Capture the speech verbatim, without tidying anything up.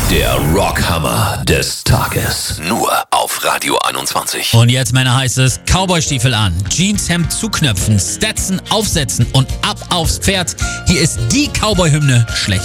Der Rockhammer des Tages. Nur auf Radio einundzwanzig. Und jetzt, Männer, heißt es Cowboystiefel an, Jeanshemd zuknöpfen, Stetson aufsetzen und ab aufs Pferd. Hier ist die Cowboy-Hymne schlecht.